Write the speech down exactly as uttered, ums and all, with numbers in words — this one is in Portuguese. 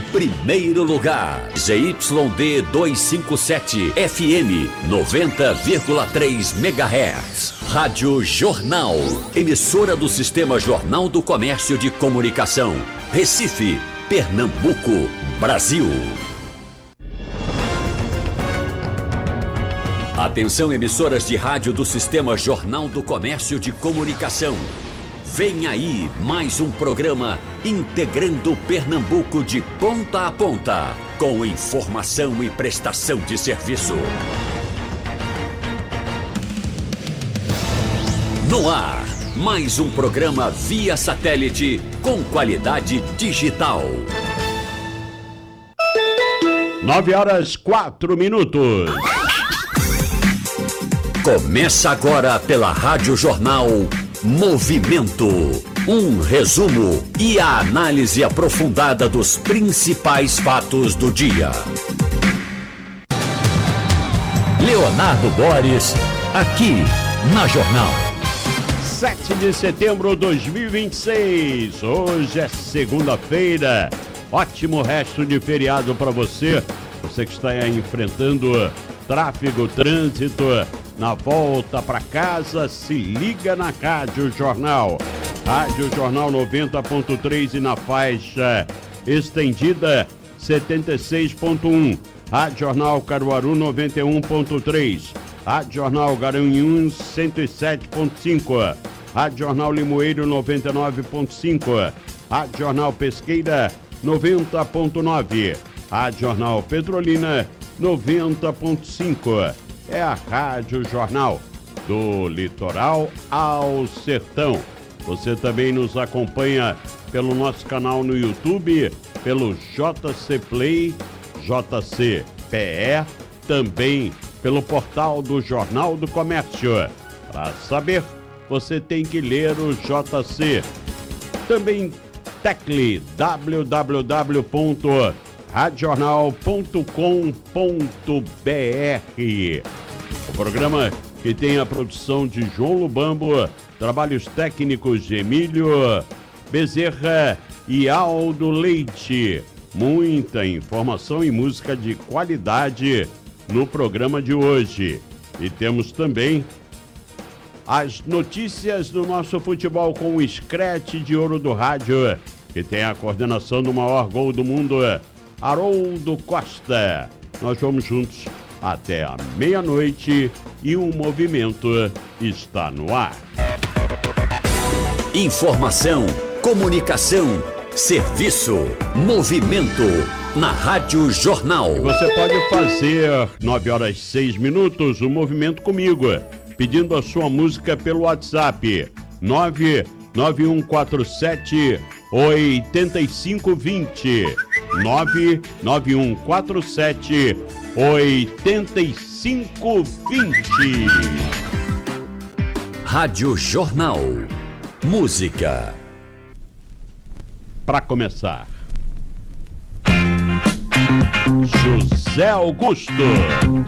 primeiro lugar. Z Y D duzentos e cinquenta e sete, F M noventa vírgula três megahertz. Rádio Jornal, emissora do Sistema Jornal do Comércio de Comunicação. Recife, Pernambuco, Brasil. Atenção, emissoras de rádio do Sistema Jornal do Comércio de Comunicação. Vem aí mais um programa integrando Pernambuco de ponta a ponta, com informação e prestação de serviço. No ar, mais um programa via satélite com qualidade digital. Nove horas, quatro minutos. Começa agora pela Rádio Jornal Movimento. Um resumo e a análise aprofundada dos principais fatos do dia. Leonardo Boris, aqui na Jornal. sete de setembro de dois mil e vinte e seis. Hoje é segunda-feira. Ótimo resto de feriado para você. Você que está enfrentando tráfego, trânsito, na volta para casa, se liga na Rádio Jornal. Rádio Jornal noventa ponto três e na faixa estendida setenta e seis ponto um. Rádio Jornal Caruaru noventa e um ponto três. Rádio Jornal Garanhuns cento e sete ponto cinco. Rádio Jornal Limoeiro noventa e nove ponto cinco. Rádio Jornal Pesqueira noventa ponto nove. Rádio Jornal Petrolina noventa ponto cinco. É a Rádio Jornal do litoral ao sertão. Você também nos acompanha pelo nosso canal no YouTube, pelo J C Play, J C P E, também pelo portal do Jornal do Comércio. Para saber, você tem que ler o J C. Também tecle w w w ponto rádio jornal ponto com ponto b r. O programa que tem a produção de João Lubambo, trabalhos técnicos de Emílio Bezerra e Aldo Leite. Muita informação e música de qualidade no programa de hoje. E temos também as notícias do nosso futebol com o Scratch de Ouro do Rádio, que tem a coordenação do maior gol do mundo, Haroldo Costa. Nós vamos juntos até a meia-noite e o movimento está no ar. Informação, comunicação, serviço, movimento na Rádio Jornal. Você pode fazer nove horas e seis minutos o movimento comigo, pedindo a sua música pelo WhatsApp nove nove um quatro sete oito cinco dois zero. nove nove um quatro sete oito cinco dois zero. Rádio Jornal. Música. Para começar, José Augusto.